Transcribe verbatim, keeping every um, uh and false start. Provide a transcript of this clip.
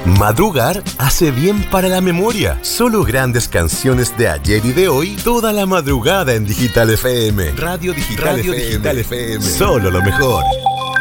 Madrugar hace bien para la memoria. Solo grandes canciones de ayer y de hoy, toda la madrugada en Digital F M. Radio Digital, Radio F M. Digital F M. Solo lo mejor.